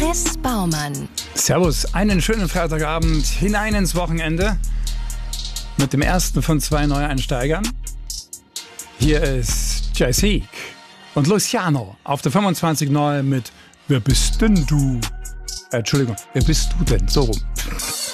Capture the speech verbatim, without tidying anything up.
Chris Baumann. Servus, einen schönen Freitagabend hinein ins Wochenende mit dem ersten von zwei Neueinsteigern. Hier ist Jessique und Luciano auf der fünfundzwanzig neu mit Wer bist denn du? Äh, Entschuldigung, wer bist du denn? So rum.